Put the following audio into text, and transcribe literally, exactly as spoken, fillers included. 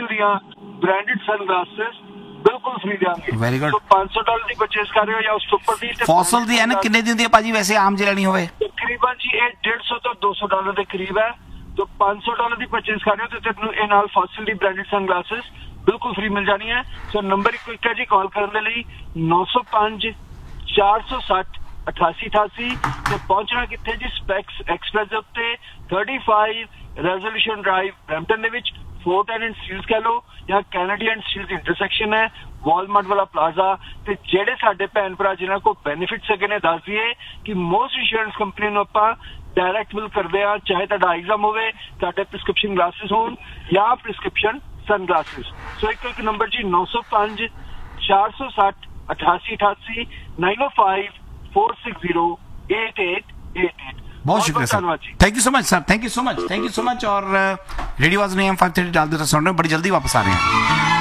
To दियां branded sunglasses बिल्कुल free देंगे। Very good. तो पाँच सौ डॉलर की परचेज कर रहे हो या उस तो ऊपर दी फॉसल दी ऐनक किन्ने दी हुंदी है भाजी वैसे आम जे लेनी होवे? तकरीबन जी ये डेढ़ सौ तो दो सौ डॉलर के करीब है। तो पाँच सौ डॉलर की परचेज कर रहे हो तो तेनू ये नाल फॉसल दी ब्रांडेड सनग्लासेस बिल्कुल फ्री मिल जानी है। सो नंबर एक क्विक है जी कॉल करने लिए नौ सौ पांच चार सौ सठ अठासी अठासी ਤੇ ਪਹੁੰਚਣਾ ਕਿੱਥੇ ਜੀ ਸਪੈਕਸ ਐਕਸਪ੍ਰੈਸ ਦੇ ਉੱਤੇ पैंतीस ਰੈਜ਼ੋਲੂਸ਼ਨ ਡਰਾਈਵ ਬਰੈਂਪਟਨ ਦੇ ਵਿੱਚ फोर्ट एंड स्टील्स कह लो या कैनेडी एंड स्टील्स इंटरसैक्शन है वॉलमार्ट वाला प्लाजा ते जेड़े साडे भैन भरा जिन्हां को बेनिफिट्स हैगे ने दस दईए कि मोस्ट इंश्योरेंस कंपनी नूं आपां डायरैक्ट बिल करदे आ चाहे तुहाडा एग्जाम होवे तुहाडे प्रिस्क्रिप्शन ग्लासेस होण या प्रिस्क्रिप्शन सन ग्लासेस। सो एक एक नंबर जी नौ सौ पांच चार सौ सठ अठासी अठासी नाइन ओ five four six zero eight eight eight eight. बहुत शुक्रिया sir, thank you so much sir, thank you so much, thank you so much. और रेडियो वाज ने एम फाइव थर्टी डाल देता सुन रहे, बड़ी जल्दी वापस आ रहे हैं।